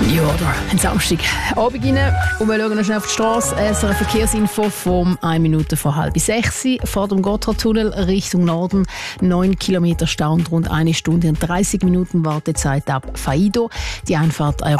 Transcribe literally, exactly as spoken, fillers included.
Ja, oder ein Samstag Abend rein und wir schauen noch schnell auf die Straße. Es eine Verkehrsinfo von eine Minute vor halb sechs. Vor dem Gotthardtunnel Richtung Norden neun Kilometer Stau und rund eine Stunde und dreißig Minuten Wartezeit ab Faido. Die Einfahrt